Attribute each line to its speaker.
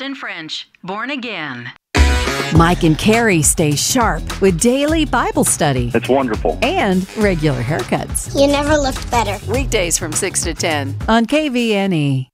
Speaker 1: and French, Born Again.
Speaker 2: Mike and Carrie stay sharp with daily Bible study
Speaker 3: It's wonderful.
Speaker 2: and regular haircuts.
Speaker 4: You never looked better.
Speaker 2: Weekdays from 6 to 10 on KVNE.